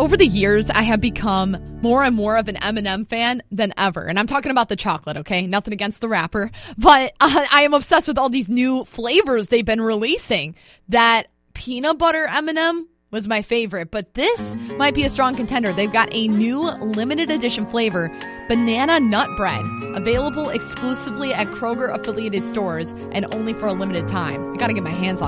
over the years, I have become more and more of an M&M fan than ever. And I'm talking about the chocolate, okay? Nothing against the wrapper. But I am obsessed with all these new flavors they've been releasing. That peanut butter M&M was my favorite. But this might be a strong contender. They've got a new limited edition flavor, banana nut bread, available exclusively at Kroger affiliated stores and only for a limited time. I got to get my hands on